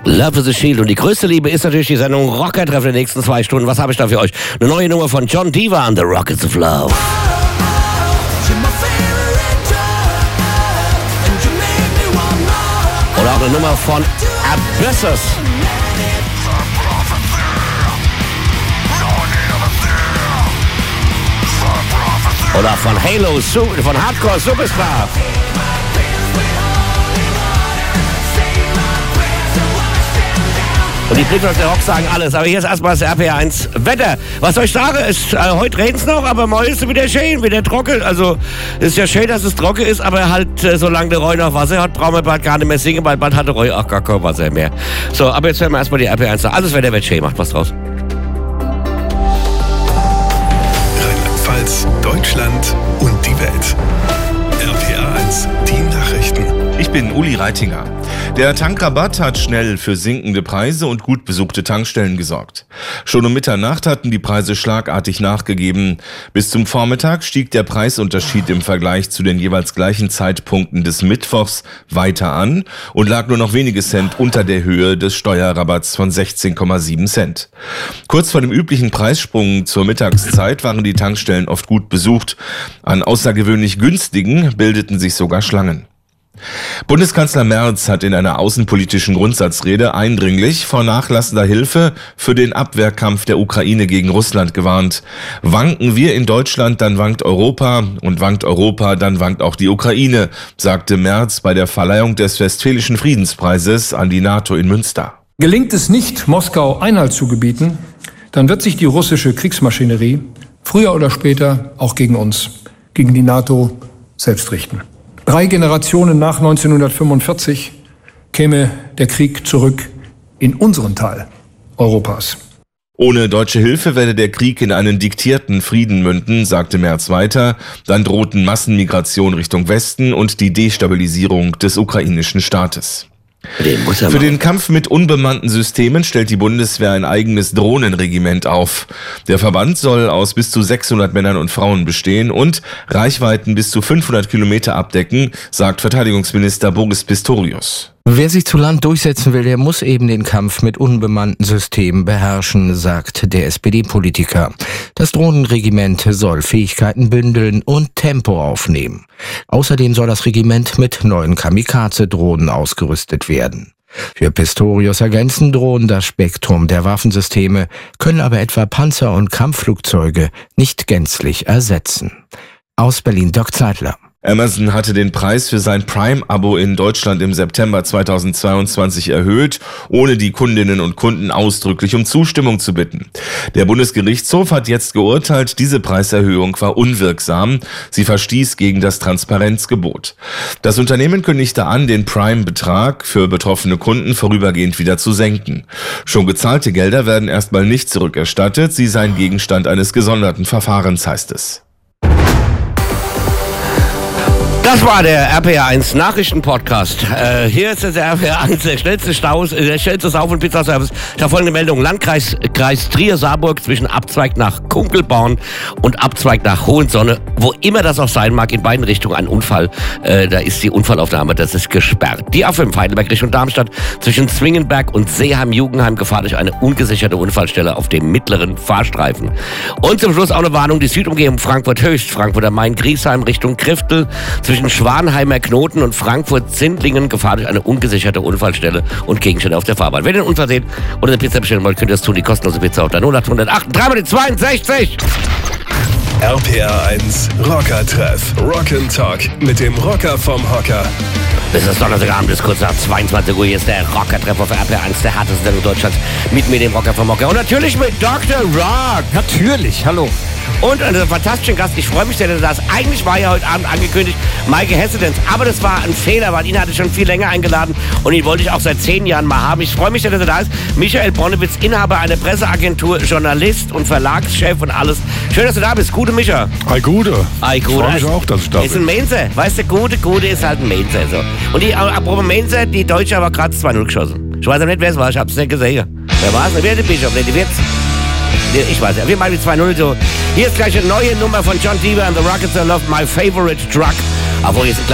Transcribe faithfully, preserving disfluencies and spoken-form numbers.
Love is a Shield. Und die größte Liebe ist natürlich die Sendung Rockertreff der nächsten zwei Stunden. Was habe ich da für euch? Eine neue Nummer von John Diva an The Rockets of Love. Oder auch eine Nummer von Abyssus. Oder von Halo, von Hardcore Superstar. Und die Blickers der Rock sagen alles. Aber hier ist erstmal das R P R eins Wetter. Was soll ich sagen? Es, äh, heute regnet es noch, aber morgen ist es wieder schön, wieder trocken. Also ist ja schön, dass es trocken ist, aber halt, äh, solange der Roy noch Wasser hat, brauchen wir bald gar nicht mehr singen, weil bald hat der Roy auch gar kein Wasser mehr. So, aber jetzt hören wir erstmal die R P R eins. Alles Wetter wird schön, macht was draus. Rheinland-Pfalz, Deutschland und die Welt. R P R eins, die Nachrichten. Ich bin Uli Reitinger. Der Tankrabatt hat schnell für sinkende Preise und gut besuchte Tankstellen gesorgt. Schon um Mitternacht hatten die Preise schlagartig nachgegeben. Bis zum Vormittag stieg der Preisunterschied im Vergleich zu den jeweils gleichen Zeitpunkten des Mittwochs weiter an und lag nur noch wenige Cent unter der Höhe des Steuerrabatts von sechzehn Komma sieben Cent. Kurz vor dem üblichen Preissprung zur Mittagszeit waren die Tankstellen oft gut besucht. An außergewöhnlich günstigen bildeten sich sogar Schlangen. Bundeskanzler Merz hat in einer außenpolitischen Grundsatzrede eindringlich vor nachlassender Hilfe für den Abwehrkampf der Ukraine gegen Russland gewarnt. Wanken wir in Deutschland, dann wankt Europa, und wankt Europa, dann wankt auch die Ukraine, sagte Merz bei der Verleihung des Westfälischen Friedenspreises an die NATO in Münster. Gelingt es nicht, Moskau Einhalt zu gebieten, dann wird sich die russische Kriegsmaschinerie früher oder später auch gegen uns, gegen die NATO selbst richten. Drei Generationen nach neunzehnhundertfünfundvierzig käme der Krieg zurück in unseren Teil Europas. Ohne deutsche Hilfe werde der Krieg in einen diktierten Frieden münden, sagte Merz weiter. Dann drohten Massenmigration Richtung Westen und die Destabilisierung des ukrainischen Staates. Für den Kampf mit unbemannten Systemen stellt die Bundeswehr ein eigenes Drohnenregiment auf. Der Verband soll aus bis zu sechshundert Männern und Frauen bestehen und Reichweiten bis zu fünfhundert Kilometer abdecken, sagt Verteidigungsminister Boris Pistorius. Wer sich zu Land durchsetzen will, der muss eben den Kampf mit unbemannten Systemen beherrschen, sagt der S P D-Politiker. Das Drohnenregiment soll Fähigkeiten bündeln und Tempo aufnehmen. Außerdem soll das Regiment mit neuen Kamikaze-Drohnen ausgerüstet werden. Für Pistorius ergänzen Drohnen das Spektrum der Waffensysteme, können aber etwa Panzer und Kampfflugzeuge nicht gänzlich ersetzen. Aus Berlin, Dirk Zeitler. Amazon hatte den Preis für sein Prime-Abo in Deutschland im September zweitausendzweiundzwanzig erhöht, ohne die Kundinnen und Kunden ausdrücklich um Zustimmung zu bitten. Der Bundesgerichtshof hat jetzt geurteilt, diese Preiserhöhung war unwirksam. Sie verstieß gegen das Transparenzgebot. Das Unternehmen kündigte an, den Prime-Betrag für betroffene Kunden vorübergehend wieder zu senken. Schon gezahlte Gelder werden erstmal nicht zurückerstattet. Sie seien Gegenstand eines gesonderten Verfahrens, heißt es. Das war der R P R eins Nachrichten-Podcast. Äh, hier ist das R P R eins, der schnellste Stau, der schnellste Sauf- und Pizzaservice. Da folgende Meldung. Landkreis Kreis Trier-Saarburg zwischen Abzweig nach Kunkelborn und Abzweig nach Hohensonne. Wo immer das auch sein mag, in beiden Richtungen ein Unfall. Äh, da ist die Unfallaufnahme, das ist gesperrt. Die A fünf Heidelberg Richtung Darmstadt zwischen Zwingenberg und Seeheim-Jugendheim gefahr durch eine ungesicherte Unfallstelle auf dem mittleren Fahrstreifen. Und zum Schluss auch eine Warnung. Die Südumgehung Frankfurt-Höchst, Frankfurt am Main, Griesheim Richtung Kriftel zwischen Schwanheimer Knoten und Frankfurt-Zindlingen gefahr durch eine ungesicherte Unfallstelle und Gegenstände auf der Fahrbahn. Wenn ihr den Unfall seht oder eine Pizza bestellen wollt, könnt ihr das tun. Die kostenlose Pizza auf der null acht null acht drei zweiundsechzig. R P R eins Rocker-Treff. Rock'n'Talk mit dem Rocker vom Hocker. Das ist Donnerstagabend, ist kurz nach zweiundzwanzig Uhr. Hier ist der Rocker-Treff auf R P R eins, der härteste Sendung Deutschlands. Mit mir, dem Rocker vom Hocker. Und natürlich mit Doktor Rock. Natürlich, hallo. Und einen fantastischen Gast. Ich freue mich sehr, dass er das. Eigentlich war ja heute Abend angekündigt, Maike Hessedens. Aber das war ein Fehler, weil ihn hatte ich schon viel länger eingeladen. Und ihn wollte ich auch seit zehn Jahren mal haben. Ich freue mich sehr, dass er da ist. Michael Bronnewitz, Inhaber einer Presseagentur, Journalist und Verlagschef und alles. Schön, dass du da bist. Gute Micha. Hi, Gute. Hi, Gute. Ich freue mich auch, dass ich da bin. Ist ein Mainzer. Weißt du, Gute, Gute ist halt ein Mainzer. So. Und die, apropos Mainzer, die Deutsche haben gerade zwei null geschossen. Ich weiß auch nicht, wer es war. Ich hab's nicht gesehen. Wer war es? Wer der Bischof? Wer die Witz? Ich weiß ja. Wir machen die zwei null so. Hier ist gleich eine neue Nummer von John Diva and the Rockets of Love, My Favorite Drug. Obwohl jetzt